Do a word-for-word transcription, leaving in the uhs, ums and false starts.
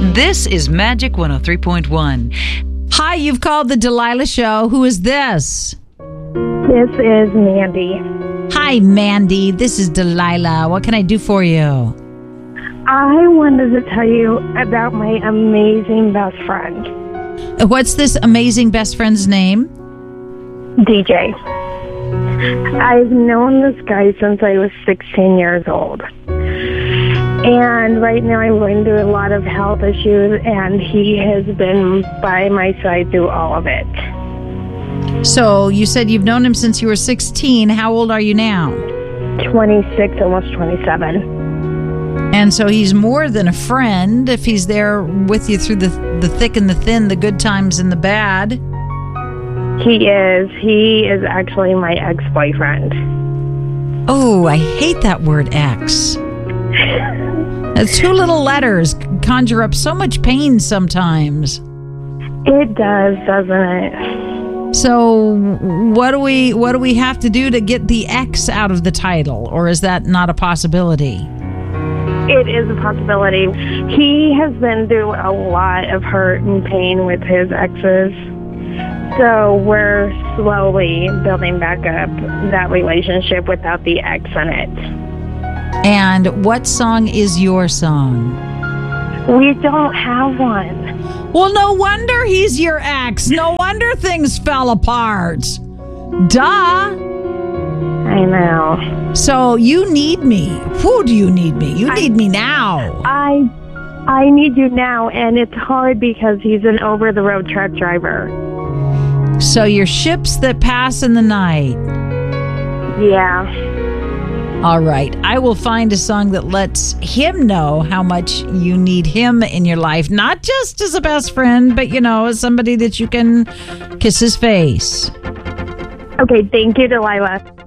This is Magic one oh three point one. Hi, you've called the Delilah Show. Who is this? This is Mandy. Hi, Mandy. This is Delilah. What can I do for you? I wanted to tell you about my amazing best friend, What's this amazing best friend's name? D J. I've known this guy since I was sixteen years old. And right now I'm going through a lot of health issues, and he has been by my side through all of it. So you said you've known him since you were sixteen. How old are you now? twenty-six, almost twenty-seven. And so he's more than a friend if he's there with you through the the thick and the thin, the good times and the bad. He is. He is actually my ex-boyfriend. Oh, I hate that word ex. Uh, Two little letters conjure up so much pain sometimes. It does, doesn't it? So what do we what do we have to do to get the X out of the title, or is that not a possibility? It is a possibility. He has been through a lot of hurt and pain with his exes. So we're slowly building back up that relationship without the X in it. And what song is your song? We don't have one. Well, no wonder he's your ex. No wonder things fell apart. Duh. I know. So you need me. Who do you need me? You need me now. I I need you now, and it's hard because he's an over-the-road truck driver. So you're ships that pass in the night. Yeah. All right. I will find a song that lets him know how much you need him in your life. Not just as a best friend, but, you know, as somebody that you can kiss his face. Okay, thank you, Delilah.